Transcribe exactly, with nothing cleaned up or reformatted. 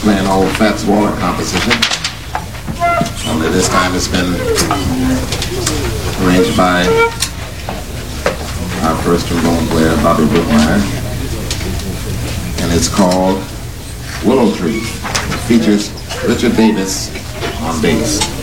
playing old Fats Waller composition. Only this time it's been arranged by our first trombone player, Bobby Brookmeyer. And it's called Willow Tree. It features Richard Davis on bass.